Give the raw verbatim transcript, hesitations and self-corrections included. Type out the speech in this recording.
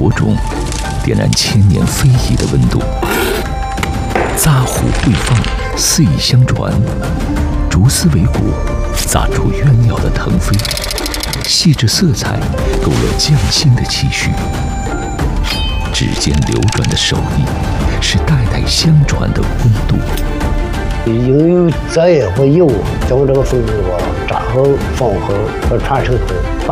火种，点燃千年非遗的温度。扎虎对放，肆意相传，竹丝为骨，砸出鸳鸯的腾飞。细致色彩勾勒匠心的期许，指尖流转的手艺是代代相传的温度。 因为这也会有将这个风俗吧扎好放好和传承好。